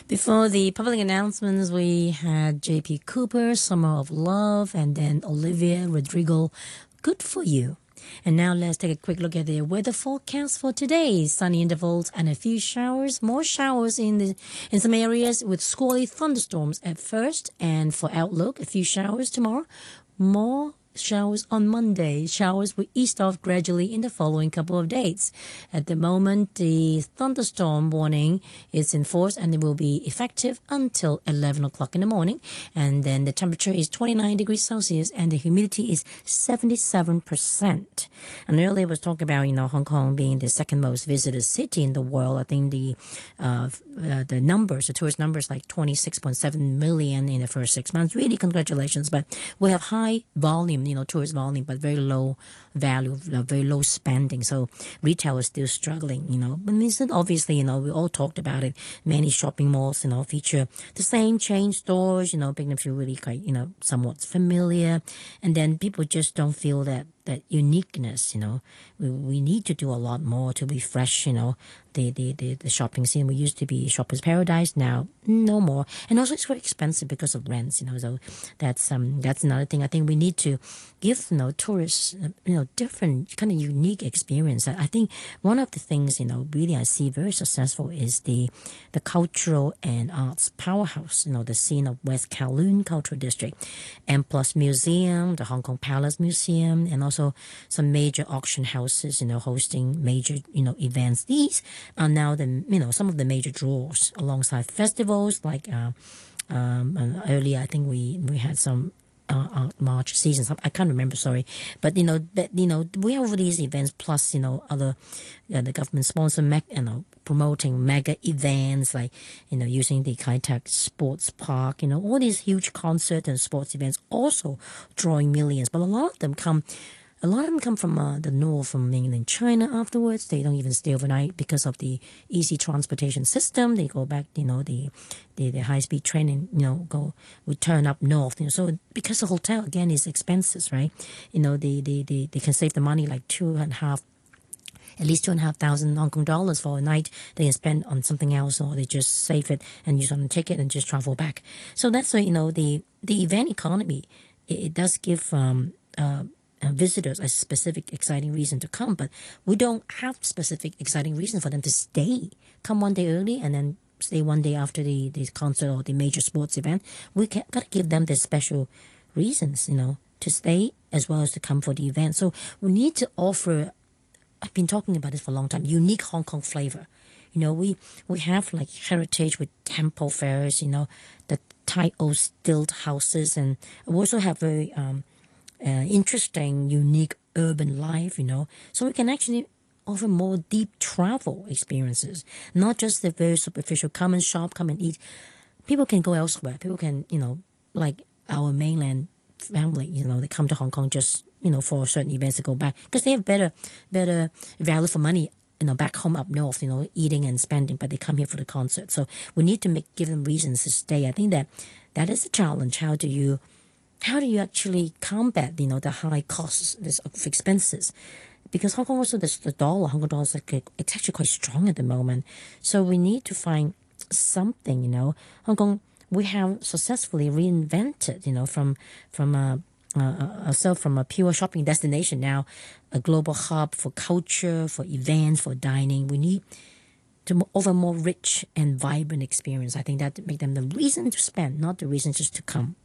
Before the public announcements, we had J.P. Cooper, Summer of Love, and then Olivia Rodrigo, Good for You. And now let's take a quick look at the weather forecast for today. Sunny intervals and a few showers. More showers in some areas with squally thunderstorms at first. And for outlook, a few showers tomorrow. More showers on Monday. Showers will ease off gradually in the following couple of days. At the moment, the thunderstorm warning is in force and it will be effective until 11 o'clock in the morning. And then the temperature is 29 degrees Celsius and the humidity is 77%. And earlier I was talking about, Hong Kong being the second most visited city in the world. I think the numbers, the tourist numbers, like 26.7 million in the first 6 months. Really, congratulations. But we have high volume, tourist volume, but very low value, very low spending. So retail is still struggling, But obviously, we all talked about it. Many shopping malls, feature the same chain stores, making them feel really quite, somewhat familiar. And then people just don't feel that uniqueness, We need to do a lot more to refresh, the shopping scene. We used to be shoppers paradise, now no more. And also it's very expensive because of rents, so that's another thing. I think we need to give, tourists, different kind of unique experience. I think one of the things, really I see very successful is the cultural and arts powerhouse, the scene of West Kowloon Cultural District, and plus museum, the Hong Kong Palace Museum, and also some major auction houses, hosting major, events. These are now some of the major draws alongside festivals like earlier I think we had some March seasons. I can't remember, sorry, but we have all these events plus other the government sponsor promoting mega events like using the Kai Tak Sports Park, all these huge concert and sports events also drawing millions, but a lot of them come from the north, from mainland China afterwards. They don't even stay overnight because of the easy transportation system. They go back, the high-speed train and, we turn up north. So because the hotel, again, is expenses, right? They can save the money like at least 2,500 Hong Kong dollars for a night. They can spend on something else, or they just save it and use on a ticket and just travel back. So that's why, the event economy, it does give visitors a specific exciting reason to come, but we don't have specific exciting reason for them to stay. Come one day early and then stay one day after the concert or the major sports event. We gotta give them the special reasons, to stay as well as to come for the event. So we need to offer, I've been talking about this for a long time, unique Hong Kong flavor. We have like heritage with temple fairs, the Thai old stilt houses, and we also have very interesting, unique urban life, So we can actually offer more deep travel experiences, not just the very superficial come and shop, come and eat. People can go elsewhere. People can, like our mainland family, they come to Hong Kong just, for certain events to go back because they have better value for money, back home up north, eating and spending, but they come here for the concert. So we need to give them reasons to stay. I think that is a challenge. How do you actually combat, the high costs of expenses? Because Hong Kong also, the dollar, Hong Kong dollar is it's actually quite strong at the moment. So we need to find something, Hong Kong, we have successfully reinvented, from ourselves from a pure shopping destination, now a global hub for culture, for events, for dining. We need to offer more rich and vibrant experience. I think that make them the reason to spend, not the reason just to come.